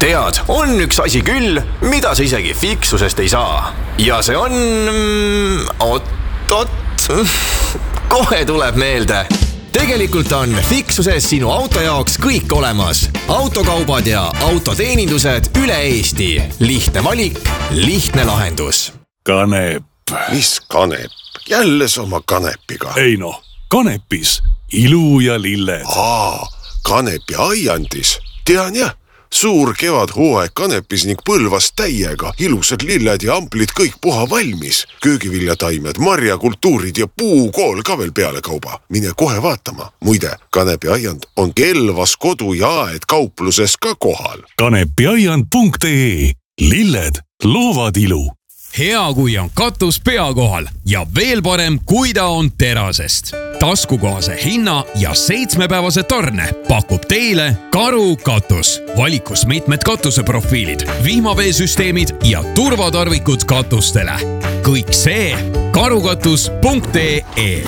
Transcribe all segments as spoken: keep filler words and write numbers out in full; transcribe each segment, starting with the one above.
Tead, on üks asi küll, mida sa isegi fiksusest ei saa. Ja see on... Oot, oot, kohe tuleb meelde. Tegelikult on fiksuses sinu auto jaoks kõik olemas. Autokaubad ja autoteenindused üle Eesti. Lihtne valik, lihtne lahendus. Kanep. Mis kanep? Jälle sama kanepiga. Ei no, kanepis ilu ja lilled. Aa, kanepi aiandis. Tean jah. Suur kevad hooaeg kanepis ning põlvas täiega. Ilusad lilled ja amplid kõik puha valmis. Köögiviljataimed, marjakultuurid ja puukool ka veel peale kauba. Mine kohe vaatama. Muide, kanepi aiand on Kelvas kodu ja aed kaupluses ka kohal. kanepiaiand punkt ee. Lilled loovad ilu. Hea, kui on katus pea kohal ja veel parem, kui ta on terasest. Taskukohase hinna ja seitsmepäevase tarne pakub teile Karu katus. Valikus mitmed katuseprofiilid, vihmaveesüsteemid ja turvatarvikud katustele. Kõik see karukatus punkt ee.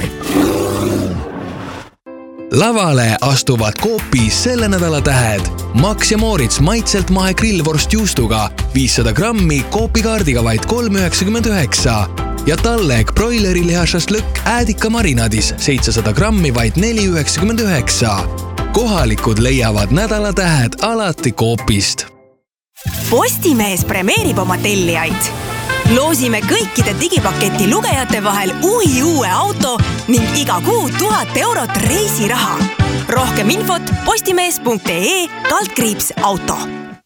Lavale astuvad Coopis selle nädala tähed. Max ja Moritz maitselt mahe grillvorst juustuga viissada grammi Coopi kaardiga vaid kolm üheksakümmend üheksa ja Talleg broileri lihasast lõkk äädika marinadis seitsesada grammi vaid neli üheksakümmend üheksa. Kohalikud leiavad nädala tähed alati Coopist. Postimees premeerib oma tellijaid. Loosime kõikide digipaketi lugejate vahel uhi uue auto ning iga kuu tuhat eurot reisiraha. Rohkem infot postimees punkt ee kaldkriips auto.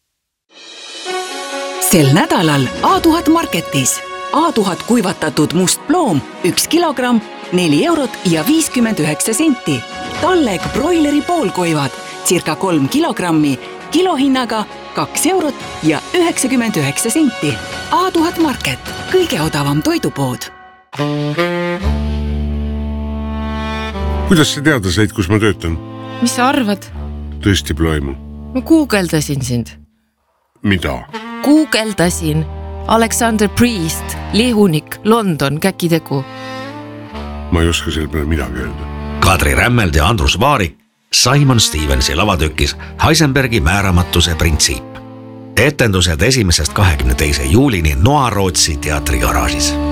Sel nädalal A tuhat marketis. A tuhat kuivatatud must ploom, üks kilogramm, neli eurot ja viiskümmend üheksa senti. Talleg broileri poolkoivad, circa kolm kilogrammi, kilohinnaga kaks eurot ja üheksakümmend üheksa senti. A tuhat market, kõige odavam toidupood. Kuidas sa teada said, kus ma töötan? Mis sa arvad? Tõesti ploimu. Ma guugeldasin sind. Mida? Guugeldasin. Alexander Priest, lihunik, London, käkitegu. Ma ei oska selle peale midagi öelda. Kadri Rämmeld ja Andrus Vaarik Simon Stevensi lavatökis Heisenbergi määramatuse printsiip. Etendused esimesest kahekümne teise juulini Noa Rootsi teatri garaažis.